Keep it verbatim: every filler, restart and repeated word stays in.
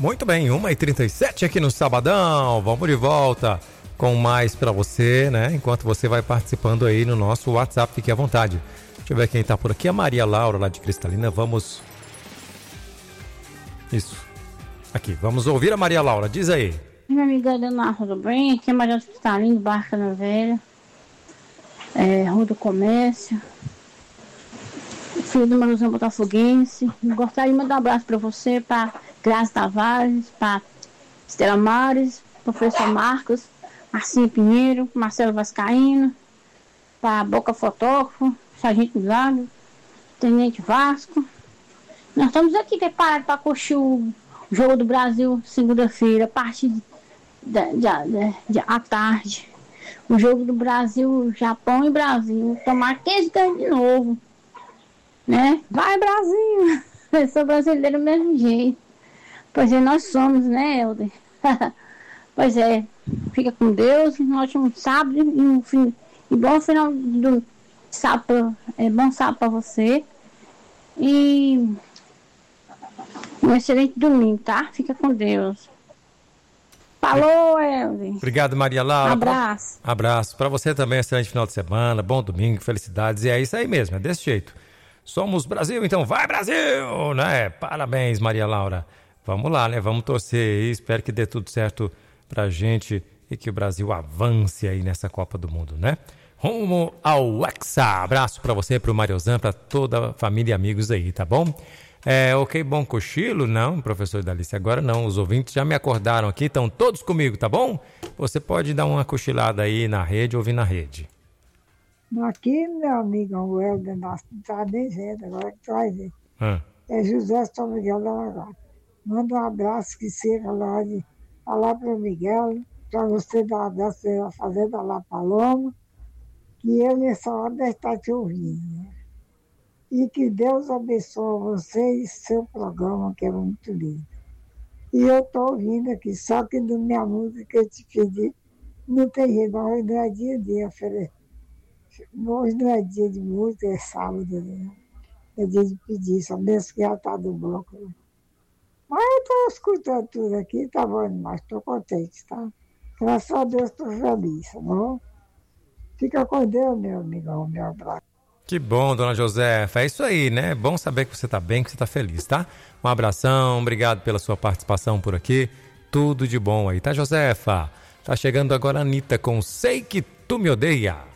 Muito bem, uma e trinta e sete aqui no Sabadão. Vamos de volta com mais pra você, né? Enquanto você vai participando aí no nosso WhatsApp, fique à vontade. Deixa eu ver quem tá por aqui. A Maria Laura, lá de Cristalina. Vamos... Isso. Aqui, vamos ouvir a Maria Laura. Diz aí. Minha amiga Leonardo, tudo bem? Aqui é Maria de Cristalina, Barca na Velha. É, Rua do Comércio. Filho do Manuzão Botafoguense. Gostaria de mandar um abraço pra você, pra Graça Tavares, pra Estela Mares, professor Marcos, Marcinho Pinheiro, Marcelo Vascaíno, pra Boca Fotógrafo, Sargento Milagre, Tenente Vasco. Nós estamos aqui preparados para curtir o Jogo do Brasil segunda-feira, a partir de, de, de, de, à tarde. O Jogo do Brasil, Japão e Brasil. Tomar que eles ganhem de novo. Né? Vai, Brasil! Eu sou brasileiro do mesmo jeito. Pois é, nós somos, né, Helder? Pois é, fica com Deus, um ótimo sábado e um fim, e bom final do sábado, é bom sábado para você. E um excelente domingo, tá? Fica com Deus. Falou, Helder. Obrigado, Maria Laura. Abraço. Pra... Abraço. Para você também, excelente final de semana, bom domingo, felicidades. E é isso aí mesmo, é desse jeito. Somos Brasil, então vai Brasil, né? Parabéns, Maria Laura. Vamos lá, né? Vamos torcer aí, espero que dê tudo certo pra gente e que o Brasil avance aí nessa Copa do Mundo, né? Rumo ao Hexa. Abraço pra você, pro Mariozão, pra toda a família e amigos aí, tá bom? É, ok, bom cochilo? Não, professor Dalice, agora não. Os ouvintes já me acordaram aqui, estão todos comigo, tá bom? Você pode dar uma cochilada aí na rede, ouvir na rede. Aqui, meu amigo, o Helder, não está dizendo, agora que tu vai ver. Hum. É José São Miguel da Lagoa. Manda um abraço que seja lá de falar para o Miguel, para você dar um abraço da Fazenda La Paloma, que ele nessa hora deve estar te ouvindo. Né? E que Deus abençoe você e seu programa, que é muito lindo. E eu estou ouvindo aqui, só que na minha música que eu te pedi, não tem jeito, hoje não é dia a dia, Felipe. Hoje não é dia de música, é sábado, né? É dia de pedir, só mesmo que já está do bloco. Né? Mas eu estou escutando tudo aqui, tá bom demais, estou contente, tá? Graças a Deus estou feliz, tá bom? Fica com Deus, meu amigão, meu abraço. Que bom, dona Josefa, é isso aí, né? É bom saber que você está bem, que você está feliz, tá? Um abração, obrigado pela sua participação por aqui, tudo de bom aí, tá, Josefa? Tá chegando agora a Anitta com Sei Que Tu Me Odeia.